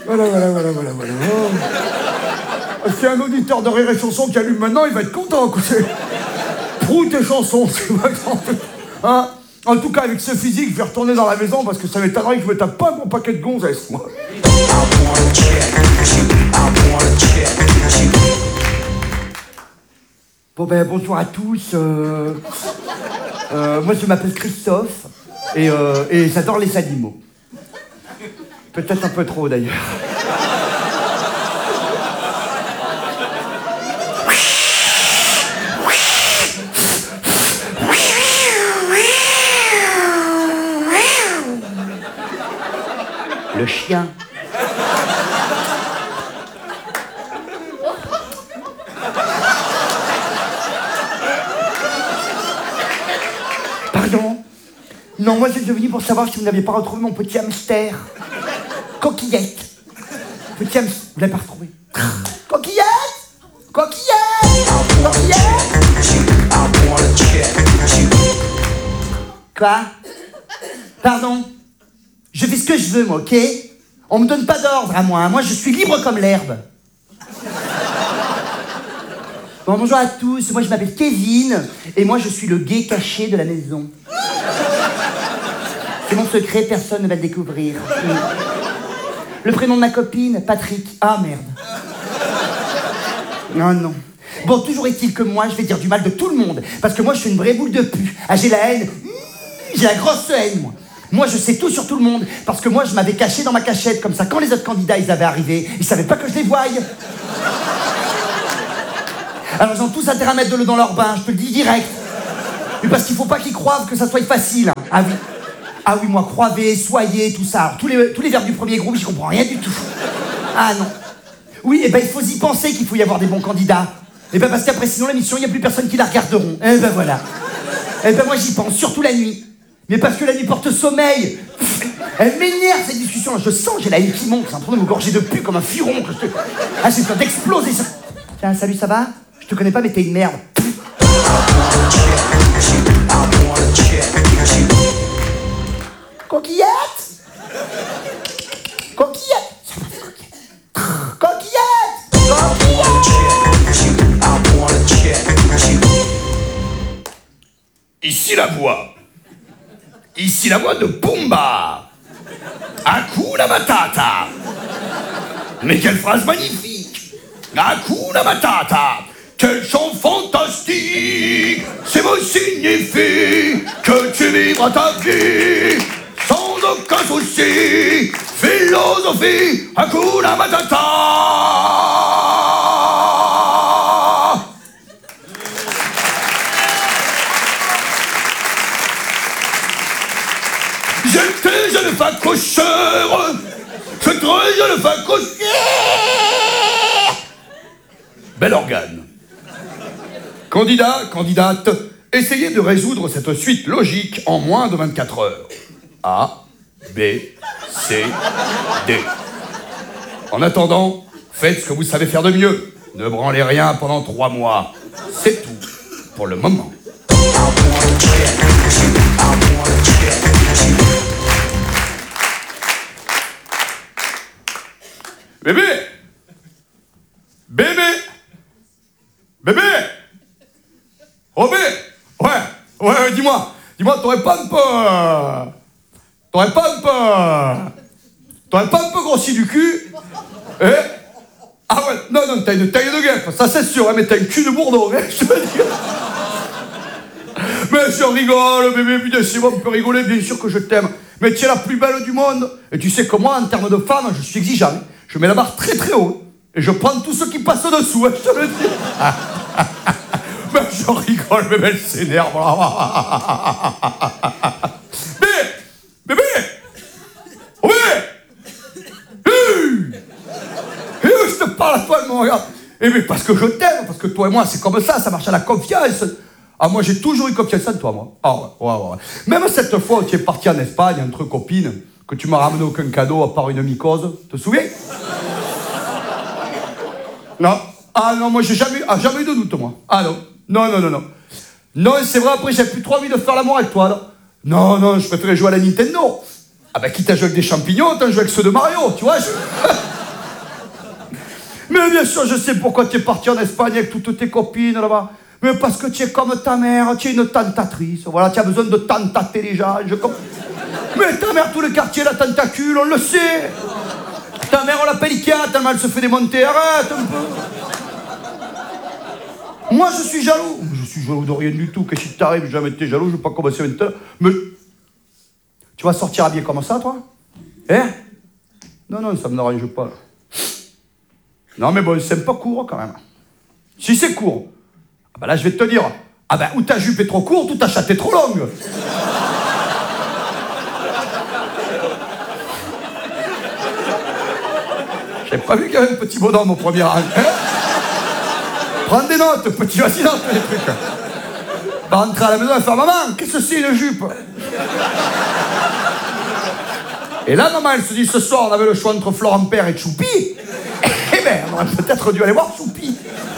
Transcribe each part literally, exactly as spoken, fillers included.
Voilà, voilà, voilà, voilà, voilà. Oh. S'il y a un auditeur de Rire et Chanson qui allume maintenant, il va être content, écoutez. Prouve tes chansons, c'est pas grave. Hein? En tout cas, avec ce physique, je vais retourner dans la maison parce que ça m'étonnerait que je me tape pas mon paquet de gonzesses, moi. Bon ben, bonjour à tous. Euh... Euh, moi, je m'appelle Christophe et, euh, et j'adore les animaux. Peut-être un peu trop, d'ailleurs. Le chien. Pardon? Non, moi j'étais venu pour savoir si vous n'aviez pas retrouvé mon petit hamster. Coquillette. Petit hamster. Vous l'avez pas retrouvé? Coquillette! Coquillette! Coquillette! Quoi? Pardon? Je fais ce que je veux, moi, ok? On me donne pas d'ordre à moi, hein. Moi je suis libre comme l'herbe. Bon, bonjour à tous, moi je m'appelle Kevin, et moi je suis le gay caché de la maison. C'est mon secret, personne ne va le découvrir. Le prénom de ma copine, Patrick. Ah, merde. Non, non. Bon, toujours est-il que moi, je vais dire du mal de tout le monde, parce que moi je suis une vraie boule de pu. Ah, j'ai la haine. J'ai la grosse haine, moi. Moi, je sais tout sur tout le monde, parce que moi, je m'avais caché dans ma cachette, comme ça, quand les autres candidats, ils avaient arrivé, ils savaient pas que je les voyais. Alors, ils ont tous intérêt à mettre de l'eau dans leur bain, je te le dis direct. Mais parce qu'il faut pas qu'ils croient que ça soit facile. Hein. Ah oui. Ah oui, moi, croivez, soyez, tout ça. Alors, tous les, tous les verbes du premier groupe, j'y comprends rien du tout. Ah non. Oui, et ben, il faut y penser qu'il faut y avoir des bons candidats. Et ben, parce qu'après, sinon, l'émission, il n'y a plus personne qui la regarderont. Et ben, voilà. Et ben, moi, j'y pense, surtout la nuit. Mais parce que la nuit porte sommeil. Elle m'énerve cette discussion. Je sens, j'ai la haine qui monte. C'est en train de me gorger de pu comme un furon. Que je te... Ah, j'ai peur d'exploser ça. Tiens, salut, ça va? Je te connais pas, mais t'es une merde. Coquillette? Coquillette? Coquillette? Coquillette? Ici la voix. Ici la voix de Pumba. Hakuna Matata. Mais quelle phrase magnifique. Hakuna Matata. Quel chant fantastique. C'est vous signifie que tu vivras ta vie sans aucun souci. Philosophie. Hakuna Matata. J'étais jeune facocheur, je très jeune facocheur. Bel organe. Candidat, candidate, essayez de résoudre cette suite logique en moins de vingt-quatre heures. A, B, C, D. En attendant, faites ce que vous savez faire de mieux. Ne branlez rien pendant trois mois. C'est tout pour le moment. Bébé! Bébé! Bébé! Oh bébé! Ouais, ouais, ouais, dis-moi, dis-moi, t'aurais pas un peu... T'aurais pas un peu... T'aurais pas un peu grossi du cul? Eh? Ah ouais, non, non, t'as une taille de guêpe, ça c'est sûr, hein, mais t'as une cul de bourdon, hein, je te dis. Mais je rigole, bébé, bien sûr, on peut rigoler, bien sûr que je t'aime. Mais tu es la plus belle du monde. Et tu sais que moi, en termes de femme, je suis exigeant. Je mets la barre très très haut. Et je prends tout ce qui passe dessous, hein, je te le dis. Mais je rigole, bébé, elle s'énerve. Bébé! Bébé! Oh bébé! Et où je te parle à toi, mon regarde. Eh mais parce que je t'aime, parce que toi et moi, c'est comme ça, ça marche à la confiance. Ah, moi, j'ai toujours eu confiance en toi, moi. Ah, ouais, ouais, ouais. Même cette fois où tu es parti en Espagne entre copines, que tu m'as ramené aucun cadeau à part une mycose, te souviens? Non. Ah, non, moi, j'ai jamais, ah, jamais eu de doute, moi. Ah, non. Non, non, non, non. Non, c'est vrai, après, j'ai plus trop envie de faire l'amour avec toi, là. Non, non, je préférais jouer à la Nintendo. Ah, ben, quitte à jouer avec des champignons, autant jouer avec ceux de Mario, tu vois. Je... Mais bien sûr, je sais pourquoi tu es parti en Espagne avec toutes tes copines là-bas. Mais parce que tu es comme ta mère, tu es une tentatrice. Voilà, tu as besoin de tentater les gens. Je com... Mais ta mère, tout le quartier, la tentacule, on le sait. Ta mère, on l'appelle Ikea, tellement elle se fait démonter. Arrête un peu. Moi, je suis jaloux. Je suis jaloux de rien du tout. Qu'est-ce qui t'arrive? J'ai jamais été jaloux, je ne vais pas commencer maintenant. Mais tu vas sortir habillé comme ça, toi? Hein? Non, non, ça ne me dérange pas. Non, mais bon, c'est un peu court, quand même. Si c'est court, ah ben là, je vais te dire, ah ben, ou ta jupe est trop courte, ou ta chatte est trop longue. J'ai pas vu qu'il y avait un petit bonhomme au premier rang. Hein? Prends des notes, petit, vas-y, note les trucs. Va rentrer à la maison et faire, maman, qu'est-ce que c'est une jupe? Et là, maman, elle se dit, ce soir, on avait le choix entre Florent Père et Choupi. Eh bien, on aurait peut-être dû aller voir Choupi.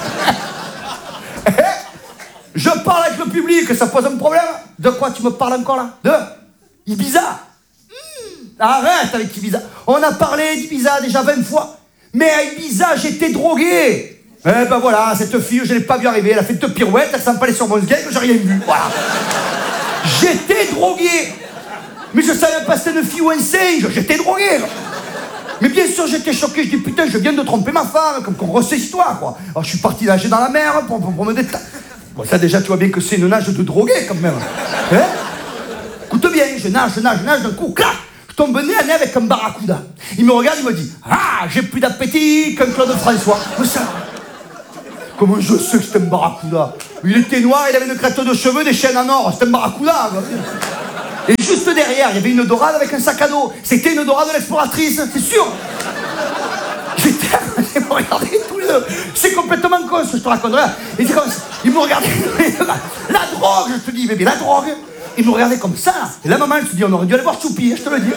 Je parle avec le public, ça pose un problème. De quoi tu me parles encore là? De Ibiza. Mmh. Arrête avec Ibiza. On a parlé d'Ibiza déjà vingt fois. Mais à Ibiza, j'étais drogué. Eh ben voilà, cette fille, je ne l'ai pas vu arriver. Elle a fait deux pirouettes, elle s'est empalée sur mon sgeg, j'ai rien vu. Voilà. J'étais drogué. Mais je savais pas si c'était une fille ou un singe. J'étais drogué. Mais bien sûr, j'étais choqué. Je dis, putain, je viens de tromper ma femme. Comme qu'on ressaisit toi, quoi. Alors, je suis parti nager dans la mer pour, pour, pour me détendre. Bon, ça, déjà, tu vois bien que c'est une nage de drogué, quand même. Hein? Écoute bien, je nage, je nage, je nage, d'un coup, clac, je tombe nez à nez avec un barracuda. Il me regarde, il me dit, ah, j'ai plus d'appétit qu'un Claude François. Mais ça, comment je sais que c'était un barracuda? Il était noir, il avait une crête de cheveux, des chaînes en or. C'était un barracuda, quoi. Et juste derrière, il y avait une dorade avec un sac à dos. C'était une dorade de l'exploratrice, c'est sûr. J'étais à me regarder tous les deux. C'est complètement con ce que je te raconterai. Et c'est comme ça. Il me regardait. La, la drogue, je te dis, bébé, la drogue. Il me regardait comme ça. Et la maman, elle se dit, on aurait dû aller voir Choupi, je te le dis.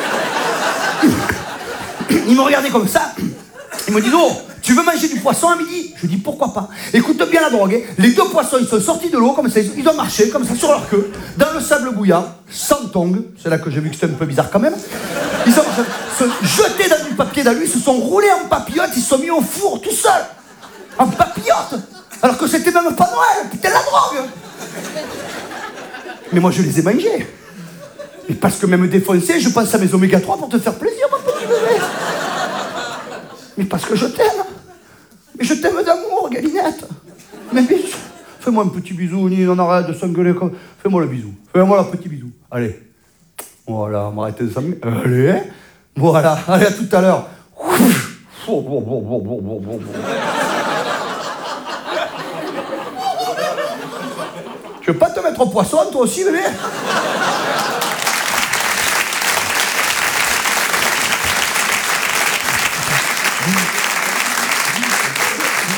Il me regardait comme ça. Il me dit, oh, tu veux manger du poisson à midi? Je dis, pourquoi pas? Écoute bien la drogue. Hein. Les deux poissons, ils sont sortis de l'eau, comme ça, ils ont marché, comme ça, sur leur queue, dans le sable bouillant, sans tongs. C'est là que j'ai vu que c'était un peu bizarre quand même. Ils ont se jeté dans du papier d'alu, ils se sont roulés en papillote, ils se sont mis au four tout seuls. En papillote. Alors que c'était même pas Noël, putain, la drogue. Mais moi, je les ai mangés. Et parce que même défoncé, je pense à mes oméga trois pour te faire plaisir, mon petit bébé. Mais parce que je t'aime. Mais je t'aime d'amour, Galinette. Mais bisou. Fais-moi un petit bisou, ni on arrête de s'engueuler comme... Fais-moi le bisou. Fais-moi le petit bisou. Allez. Voilà, on va arrêter de s'engueuler. Allez. Voilà. Allez, à tout à l'heure. Tu veux pas te mettre au poisson, toi aussi, bébé?